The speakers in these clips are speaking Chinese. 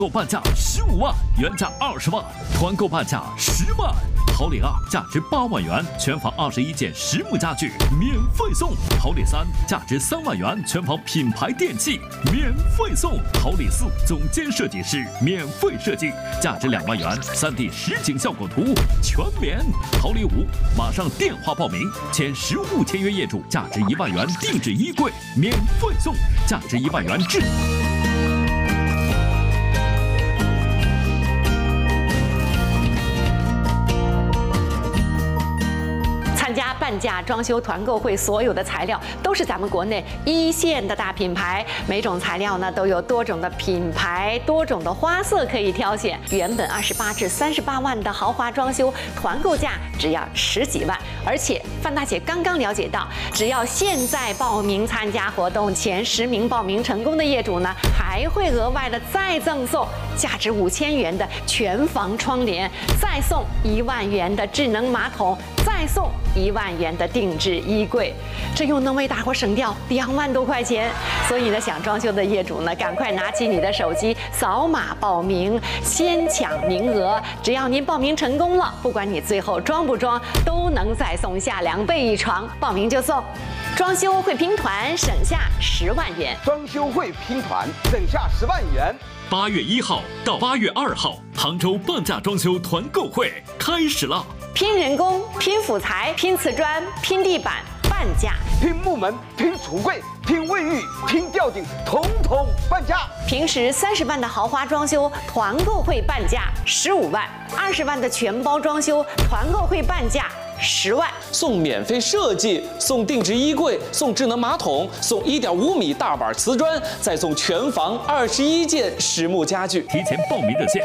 购半价15万，原价20万，团购半价10万。好礼2，价值8万元，全房21件实木家具免费送。好礼3，价值3万元，全房品牌电器免费送。好礼4，总监设计师免费设计，价值2万元，3D 实景效果图全免。好礼5，马上电话报名，签实物签约业主，价值1万元定制衣柜免费送，价值1万元至。 参加半价装修团购会，所有的材料都是咱们国内1线的大品牌，每种材料呢都有多种的品牌、多种的花色可以挑选。原本28至38万的豪华装修，团购价只要10几万。而且范大姐刚刚了解到，只要现在报名参加活动，前10名报名成功的业主呢，还会额外的再赠送价值5000元的全房窗帘，再送1万元的智能马桶，再送1万元的定制衣柜，这又能为大伙省掉2万多块钱。所以呢，想装修的业主呢，赶快拿起你的手机，扫码报名，先抢名额。只要您报名成功了，不管你最后装不装，都能再送下2倍一床，报名就送。装修会拼团，省下10万元。 装修会拼团，省下10万元。 8月1号到8月2号，杭州半价装修团购会开始了。 拼人工、拼辅材、拼瓷砖、拼地板，半价； 拼木门、拼橱柜、拼卫浴、拼吊顶，统统半价。 平时30万的豪华装修，团购会半价15万；20万的全包装修，团购会半价10万。 送免费设计，送定制衣柜，送智能马桶，送1.5米大板瓷砖，再送全房21件实木家具。 提前报名热线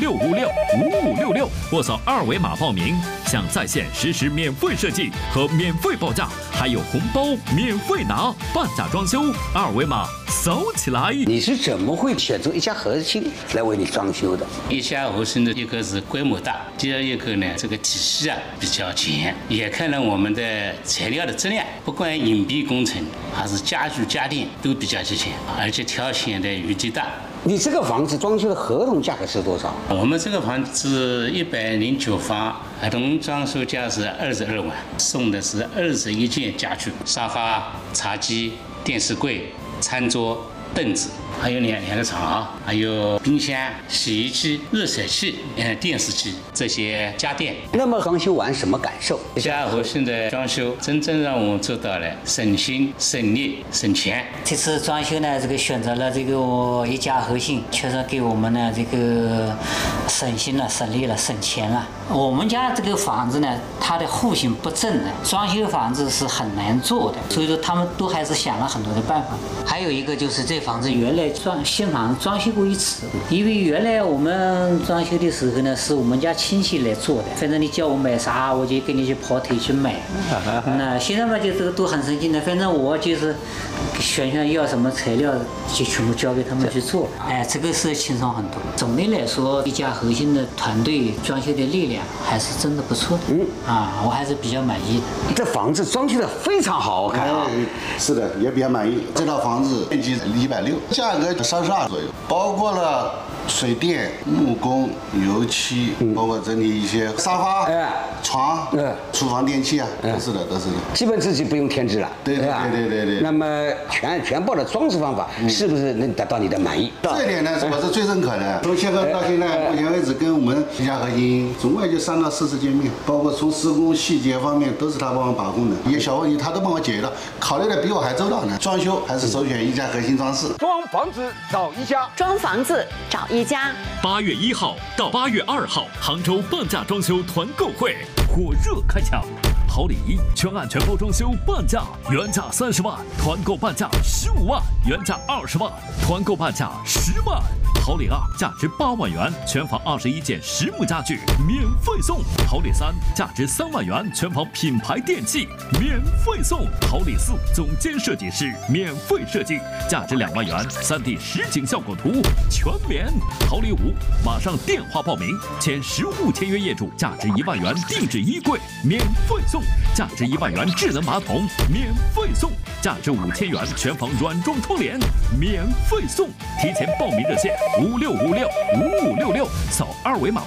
56565566，或扫2维码报名，享在线实时免费设计和免费报价，还有红包免费拿。半价装修，2维码扫起来。 你是怎么会选择一家核心来为你装修的？ 一家核心的一个是规模大，第二一个呢，这个体系啊比较全，也看了我们的材料的质量，不管隐蔽工程还是家具家电都比较齐全，而且挑选的余地大。 你这个房子装修的合同价格是多少？ 我们这个房子109方，合同装修价是22万，送的是21件家具，沙发、茶几、电视柜、餐桌、凳子，还有两个床，还有冰箱、洗衣机、热水器、电视机这些家电。 那么装修完什么感受？ 家核心的装修真正让我们做到了省心、省力、省钱。 这次装修呢，这个选择了这个一家核心，确实给我们呢这个省心了、省力了、省钱了。我们家这个房子呢，它的户型不正的，装修房子是很难做的，所以说他们都还是想了很多的办法。还有一个就是这房子原来新房子装修过一次，因为原来我们装修的时候呢，是我们家亲戚来做的，反正你叫我买啥，我就跟你去跑腿去买。那现在嘛，就这个都很省心的，反正我就是选要什么材料，就全部交给他们去做。哎，这个是轻松很多。总的来说，一家核心的团队装修的力量还是真的不错的。我还是比较满意的。 这房子装修的非常好看啊！ 是的，也比较满意。这套房子面积160，价格32左右，包括了水电、木工、油漆，包括整体一些沙发、床、厨房电器啊，都是的。 基本自己不用添置了。 对。 那么全部的装饰方法是不是能达到你的满意？ 这一点呢，我是最认可的。从签合到现在，目前为止跟我们一家核心总共也就3到4次见面，包括从施工细节方面都是他帮我把控的，一些小问题他都帮我解决了，考虑的比我还周到呢。装修还是首选一家核心装饰。 装房子找一家， 装房子找一家。 8月1号到8月2号，杭州半价装修团购会火热开抢。好礼1，全案全包装修半价，原价30万，团购半价15万，原价20万，团购半价10万。好礼2，价值8万元，全房21件实木家具免费送。 豪礼3价值3万元全房品牌电器免费送，豪礼4总监设计师免费设计，价值2万元3D 实景效果图全免。豪礼5马上电话报名，签实物签约业主价值1万元定制衣柜免费送，价值1万元智能马桶免费送，价值5000元全房软装窗帘免费送。提前报名热线56565566，扫2维码